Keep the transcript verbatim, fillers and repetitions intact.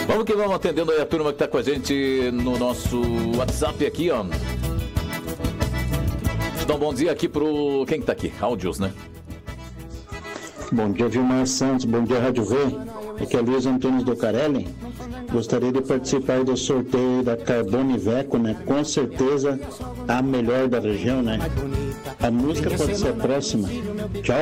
Vamos que vamos atendendo aí a turma que tá com a gente no nosso WhatsApp aqui, ó. Deixa eu dar um bom dia aqui pro... Quem que tá aqui? Áudios, né? Bom dia, Vilmar Santos. Bom dia, Rádio V. Aqui é Luiz Antônio do Carelli. Gostaria de participar do sorteio da Carbone Iveco, né? Com certeza a melhor da região, né? A música pode ser a próxima. Tchau.